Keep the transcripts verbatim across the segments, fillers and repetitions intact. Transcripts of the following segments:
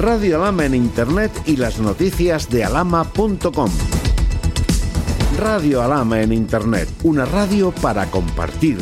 Radio Alhama en Internet y las noticias de alhama punto com. Radio Alhama en Internet, una radio para compartir.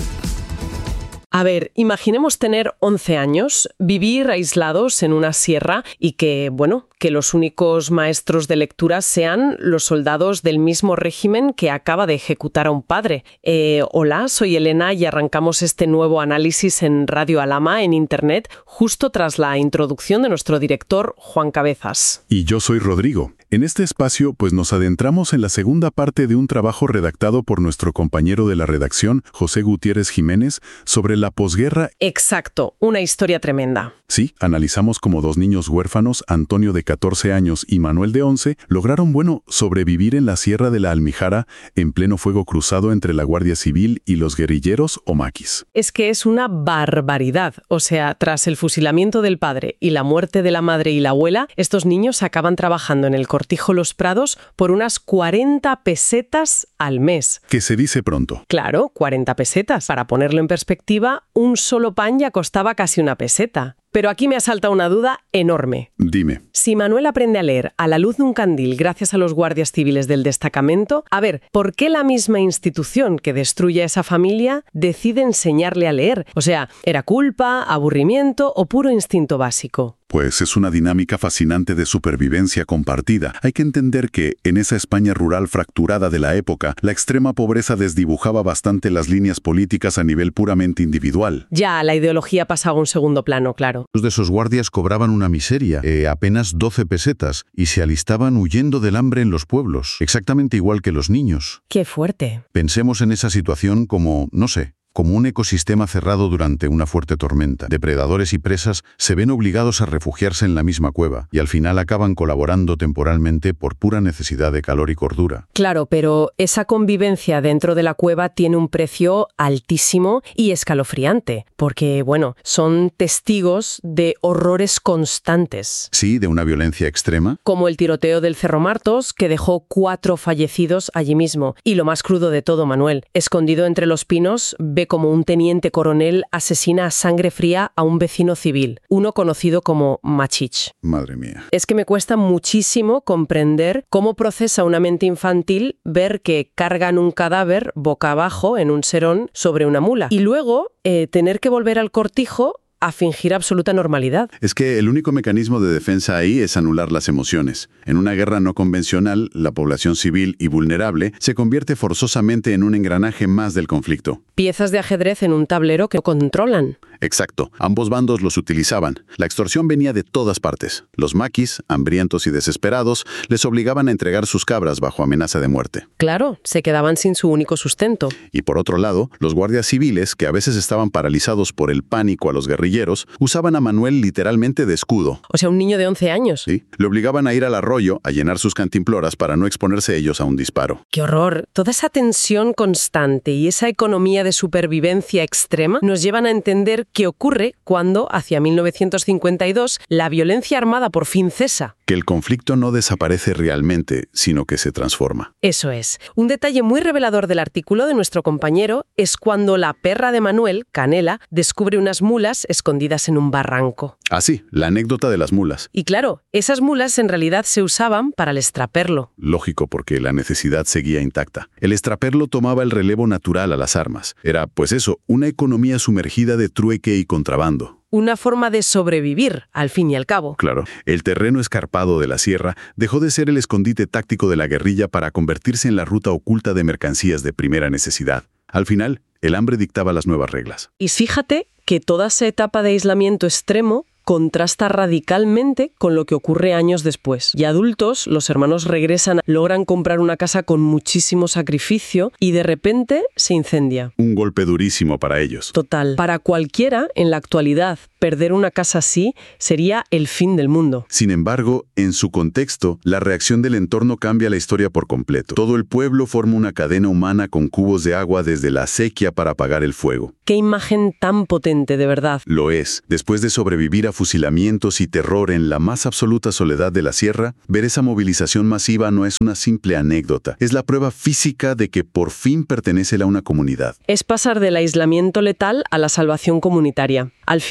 A ver, imaginemos tener once años, vivir aislados en una sierra y que, bueno, que los únicos maestros de lectura sean los soldados del mismo régimen que acaba de ejecutar a un padre. Eh, hola, soy Elena y arrancamos este nuevo análisis en Radio Alhama en Internet justo tras la introducción de nuestro director Juan Cabezas. Y yo soy Rodrigo. En este espacio, pues nos adentramos en la segunda parte de un trabajo redactado por nuestro compañero de la redacción, José Gutiérrez Jiménez, sobre la posguerra. Exacto, una historia tremenda. Sí, analizamos cómo dos niños huérfanos, Antonio de catorce años y Manuel de once, lograron, bueno, sobrevivir en la Sierra de la Almijara en pleno fuego cruzado entre la Guardia Civil y los guerrilleros o maquis. Es que es una barbaridad. O sea, tras el fusilamiento del padre y la muerte de la madre y la abuela, estos niños acaban trabajando en el Cortijo Los Prados por unas cuarenta pesetas al mes. Que se dice pronto. Claro, cuarenta pesetas. Para ponerlo en perspectiva, un solo pan ya costaba casi una peseta. Pero aquí me asalta una duda enorme. Dime. Si Manuel aprende a leer a la luz de un candil gracias a los guardias civiles del destacamento, a ver, ¿por qué la misma institución que destruye a esa familia decide enseñarle a leer? O sea, ¿era culpa, aburrimiento o puro instinto básico? Pues es una dinámica fascinante de supervivencia compartida. Hay que entender que, en esa España rural fracturada de la época, la extrema pobreza desdibujaba bastante las líneas políticas a nivel puramente individual. Ya, la ideología pasaba a un segundo plano, claro. Los de esos guardias cobraban una miseria, eh, apenas doce pesetas, y se alistaban huyendo del hambre en los pueblos, exactamente igual que los niños. ¡Qué fuerte! Pensemos en esa situación como, no sé, como un ecosistema cerrado durante una fuerte tormenta. Depredadores y presas se ven obligados a refugiarse en la misma cueva y al final acaban colaborando temporalmente por pura necesidad de calor y cordura. Claro, pero esa convivencia dentro de la cueva tiene un precio altísimo y escalofriante, porque, bueno, son testigos de horrores constantes. Sí, de una violencia extrema. Como el tiroteo del Cerro Martos, que dejó cuatro fallecidos allí mismo. Y lo más crudo de todo, Manuel, escondido entre los pinos, ve como un teniente coronel asesina a sangre fría a un vecino civil, uno conocido como Machich. Madre mía. Es que me cuesta muchísimo comprender cómo procesa una mente infantil ver que cargan un cadáver boca abajo en un serón sobre una mula y luego eh, tener que volver al cortijo a fingir absoluta normalidad. Es que el único mecanismo de defensa ahí es anular las emociones. En una guerra no convencional, la población civil y vulnerable se convierte forzosamente en un engranaje más del conflicto. Piezas de ajedrez en un tablero que controlan. Exacto. Ambos bandos los utilizaban. La extorsión venía de todas partes. Los maquis, hambrientos y desesperados, les obligaban a entregar sus cabras bajo amenaza de muerte. Claro, se quedaban sin su único sustento. Y por otro lado, los guardias civiles, que a veces estaban paralizados por el pánico a los guerrilleros, usaban a Manuel literalmente de escudo. O sea, un niño de once años. Sí. Le obligaban a ir al arroyo a llenar sus cantimploras para no exponerse ellos a un disparo. ¡Qué horror! Toda esa tensión constante y esa economía de supervivencia extrema nos llevan a entender qué ocurre cuando, hacia mil novecientos cincuenta y dos, la violencia armada por fin cesa. Que el conflicto no desaparece realmente, sino que se transforma. Eso es. Un detalle muy revelador del artículo de nuestro compañero es cuando la perra de Manuel, Canela, descubre unas mulas escondidas en un barranco. Ah, sí, la anécdota de las mulas. Y claro, esas mulas en realidad se usaban para el extraperlo. Lógico, porque la necesidad seguía intacta. El extraperlo tomaba el relevo natural a las armas. Era, pues eso, una economía sumergida de trueque y contrabando. Una forma de sobrevivir, al fin y al cabo. Claro, el terreno escarpado de la sierra dejó de ser el escondite táctico de la guerrilla para convertirse en la ruta oculta de mercancías de primera necesidad. Al final, el hambre dictaba las nuevas reglas. Y fíjate que toda esa etapa de aislamiento extremo contrasta radicalmente con lo que ocurre años después. Y adultos, los hermanos regresan, logran comprar una casa con muchísimo sacrificio y de repente se incendia. Un golpe durísimo para ellos. Total. Para cualquiera, en la actualidad, perder una casa así sería el fin del mundo. Sin embargo, en su contexto, la reacción del entorno cambia la historia por completo. Todo el pueblo forma una cadena humana con cubos de agua desde la acequia para apagar el fuego. ¡Qué imagen tan potente, de verdad! Lo es. Después de sobrevivir a fusilamientos y terror en la más absoluta soledad de la sierra, ver esa movilización masiva no es una simple anécdota. Es la prueba física de que por fin pertenece a una comunidad. Es pasar del aislamiento letal a la salvación comunitaria. Al final,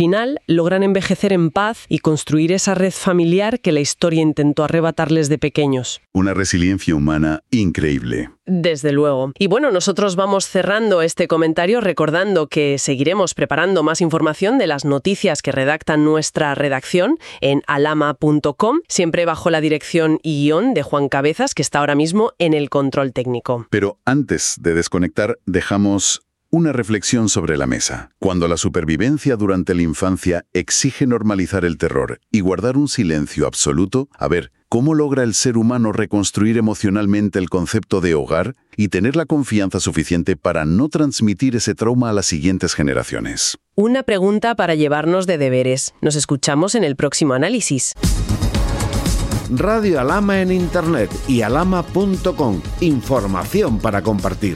logran envejecer en paz y construir esa red familiar que la historia intentó arrebatarles de pequeños. Una resiliencia humana increíble. Desde luego. Y bueno, nosotros vamos cerrando este comentario recordando que seguiremos preparando más información de las noticias que redactan nuestra redacción en alama punto com, siempre bajo la dirección y guión de Juan Cabezas, que está ahora mismo en el control técnico. Pero antes de desconectar, dejamos una reflexión sobre la mesa. Cuando la supervivencia durante la infancia exige normalizar el terror y guardar un silencio absoluto, a ver, ¿cómo logra el ser humano reconstruir emocionalmente el concepto de hogar y tener la confianza suficiente para no transmitir ese trauma a las siguientes generaciones? Una pregunta para llevarnos de deberes. Nos escuchamos en el próximo análisis. Radio Alama en Internet y alama punto com. Información para compartir.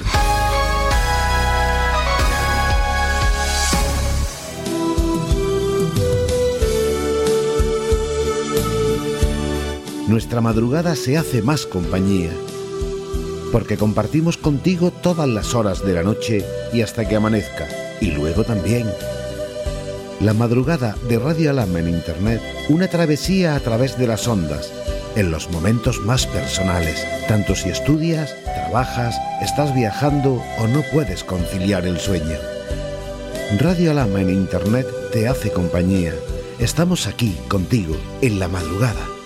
Nuestra madrugada se hace más compañía, porque compartimos contigo todas las horas de la noche y hasta que amanezca, y luego también. La madrugada de Radio Alama en Internet, una travesía a través de las ondas, en los momentos más personales, tanto si estudias, trabajas, estás viajando o no puedes conciliar el sueño. Radio Alama en Internet te hace compañía. Estamos aquí contigo en la madrugada.